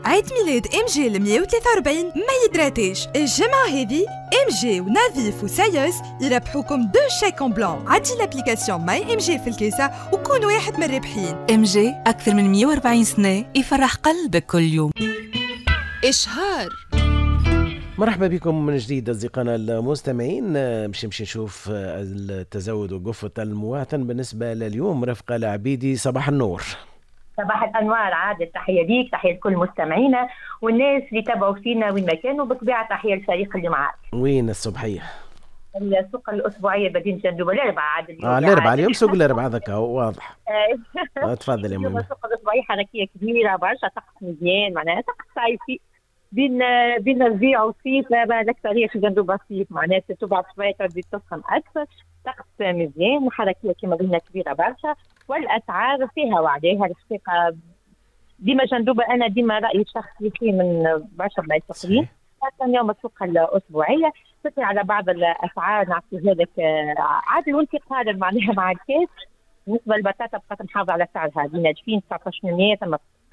عيد ميلاد ام جي ال 143 ما يدراتيش. الجمعة هذه ام جي ونافيف وسايوس يربحوكم 2 شيك اون بلان. عدي لابليكاسيون ماي ام جي في الكيسة وكون واحد من الرابحين. ام جي أكثر من 140 سنة يفرح قلبك كل يوم. إشهار. مرحبا بكم من جديد أصدقائنا المستمعين. باش نمشي نشوف التزود وقفة المواطن بالنسبة لليوم. رفقة العبيدي، صباح النور. صباح الانوار عادل، تحيه ليك، تحيه لكل مستمعينا والناس اللي تابعوا فينا وين ما كانوا. بالطبيعه تحيه للفريق اللي معاك. وين الصبحيه؟ السوق الاسبوعيه مدينه جندوبه الاربعاء عادل. الاربعاء اليوم سوق الاربعاء هذاك واضح. تفضل يا ماما. السوق الاسبوعيه حركيه كبيره برشا، طقس مزيان، معناها طقس صيفي بين الربيع والصيف. الاكثريه في جندوبه صيف، معناها بعد شويه تبدي تسخن اكثر. طقس مزيان، حركيه كما قلنا كبيره برشا، والاسعار فيها وعليها الحقيقه. ديما جندوبه انا ديما رايي الشخصي فيه من برشا بلايص اخرين، خاصه يوم السوق الاسبوعيه تطلع على بعض الاسعار. نعطيها لك عادل وانت قارن معناها مع الكاس. بالنسبه للبطاطا بقات محافظه على سعرها، بين 2000 1900 ثم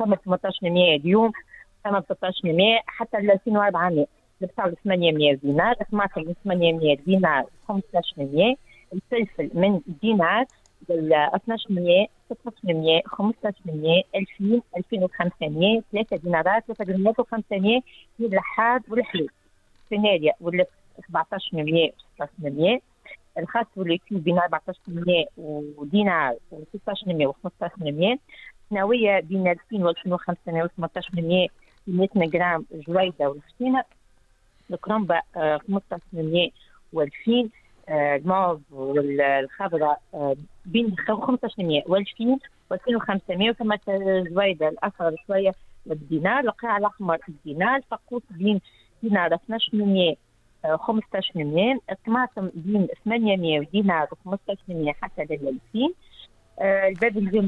1800 اليوم، ثم 1600 حتى ل 2400 بتساوي 800 دينار. الطماطم من 800 دينار 1500. الفلفل من دينار ل 1200 1600 1500 2000 2500 3 دينارات 3 دينارات و500 للحاد والحليب. الفانيليا ولات 1700 1600. الخس والليتي بين 1400 ودينار و1600 و1500. الثانويه بين 2000 و 2500 و 1800 100 جرام جويده والفتينه. الكرنبه 1500 و2000. الموز والخضراء بين 1500 و2000 و2500. وثم الزويده الاصغر شويه بالدينار. القاع الاحمر الدينار. فقوس بين دينار 1200 1500. الطماطم بين 800 دينار و1500 حتى ل 2000. الباب اليوم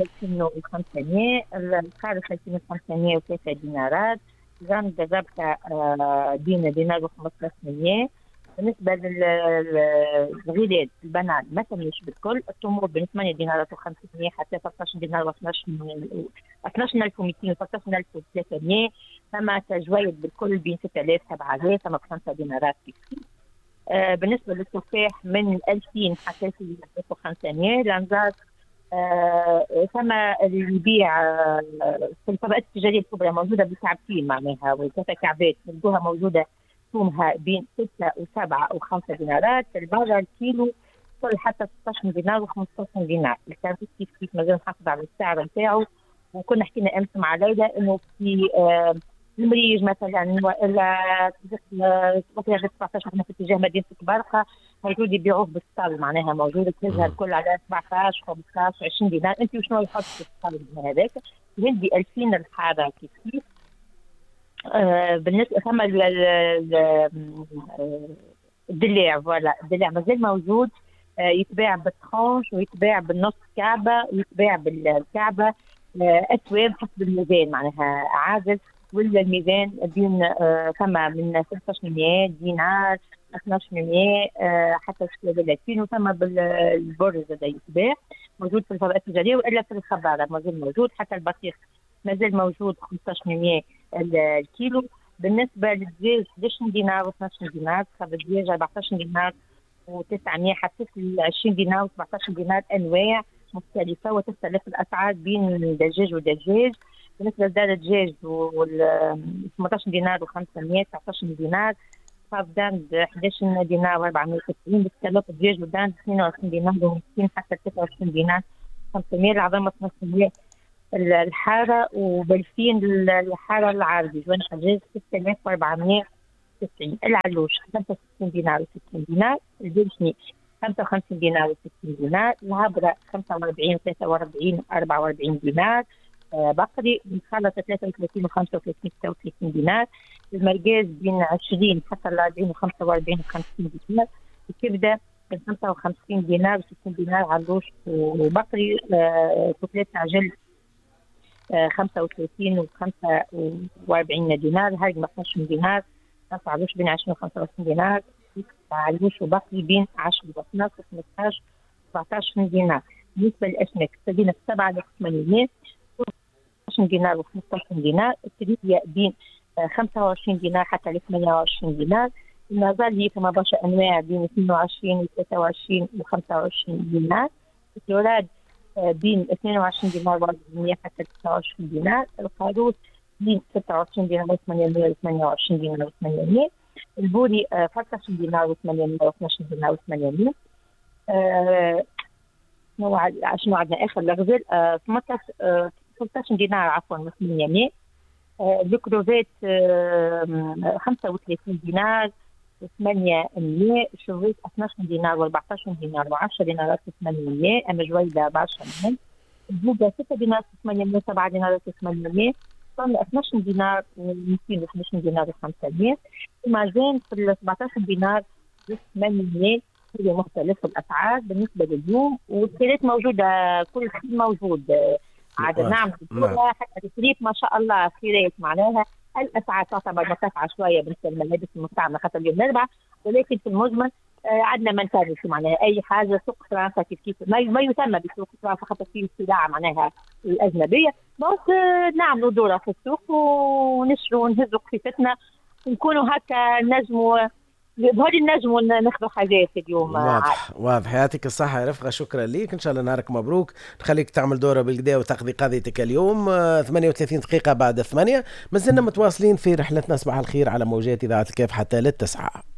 2500. القارص 2500 و3 دينارات. جرند الربكه بين دينار و1500. بالنسبه للغلال البنان ما تمليش بالكل. التمور بين 8 دينارات و500 حتى 13 دينار و12200 و13300. ثم تجويد بالكل بين 6000 7000 ثم 5 دينارات كثير. بالنسبه للتفاح من 2000 حتى 3500. الانزاز ثم اللي يبيع في الطبقات التجاريه الكبرى موجوده بكعبتين معناها وثلاثه كعبات، نلقوها موجوده ثومها بين 6 و7 و5 دينارات. البارة الكيلو وصل حتى 16 دينار و15 دينار. الكارت كيف مازال نحافظ على السعر نتاعو. وكنا حكينا امس مع ليلى انه في المريج مثلا والا 17 احنا في اتجاه مدينه برقه موجود يبيعوه بالسطل، معناها موجود تهزها الكل على 17 15 20 دينار. انت وشنو يحط في السطل هذاك؟ يهدي 2000 الحاره كيف. بالنسبه ثم الدلاع، فوالا الدلاع مازال موجود، يتباع بالترونش ويتباع بالنص كعبه ويتباع بالكعبه. اسواب حسب الميزان معناها عادل. ولا الميزان بين ثم من 1600 دينار 1200 حتى 3000. وثم بالبرز هذا يتباع موجود في الفضاء التجاريه والا في الخباره مازال موجود. حتى البطيخ مازال موجود 1500 الكيلو. بالنسبه للدجاج 11 دينار و12 دينار. خبز الدجاج 14 دينار و900 حتى 20 دينار و17 دينار. انواع مختلفه وتختلف الاسعار بين دجاج ودجاج. بالنسبه لدار الدجاج 18 دينار و500 19 دينار. فابدان 11 دينار و490. بسكالوب الدجاج بدان 22 دينار و200 حتى 23 دينار 500. العظمه 500 الحاره. وبالفين الحاره العربي جوان حجاج 6490. العلوش 65 دينار و60 دينار. البلشني 55 دينار و60 دينار. العبره 45 43 44 دينار. بقري مخلطة 33 و 35 36 دينار. المرقاز بين 20 حتى ل 40 و 45 و 50 دينار. الكبدة من 55 دينار و 60 دينار. علوش وبقري كتلات عجل 35 و 45 دينار. هاي 15 دينار. علوش بين 20 و 25 دينار. علوش وبقري بين 10 و 12 و 15 و 17 دينار. بالنسبة للأسماك سبينا 7800 15 دينار و 15 دينار. التريبيا بين 25 دينار حتى ل 28 دينار. المازال فما برشا انواع بين 22 و 23 و 25 دينار. الكلوراد بين 22 دينار و 400 حتى 29 دينار. القاروس بين 26 دينار و 800 و 28 دينار و 800. البوري 13 دينار و 800 و 12 دينار و 800. شنو عندنا اخر الغزل 13 دينار عفوا و 800. الكروفيت 35 دينار و 800. الشويت 12 دينار و 14 دينار و 10 دينارات و 800. اما جويده برشا منهم. البوبه 6 دينار و 800 7 دينارات و 800. صار 12 دينار و 200 و 11 دينار و 500. المازين في 17 دينار و 800. هي مختلف الاسعار بالنسبه لليوم، والخيرات موجوده، كل شيء موجود. عاد نعم حتى التسريب ما شاء الله خيرات، معناها الاسعار تعتبر مرتفعه شويه بالنسبه للملابس المستعمله خاطر اليوم الاربعاء، ولكن في المجمل عندنا ما نكررش معناها اي حاجه. سوق فرنسا كيف ما يسمى بسوق فرنسا خاطر فيه السلع معناها الاجنبيه. دونك نعملوا دوره في السوق ونشروا ونهزوا قفيفتنا، نكونوا هكا نجموا بهذه النجم ناخذ حاجات اليوم. واضح. يعطيك الصحة يا رفقة، شكرا ليك، إن شاء الله نهارك مبروك، نخليك تعمل دورة بالكدا وتقضي قضيتك اليوم. 38 دقيقة بعد 8، ما زلنا متواصلين في رحلتنا صباح الخير على موجات إذاعة الكاف حتى للتسعة.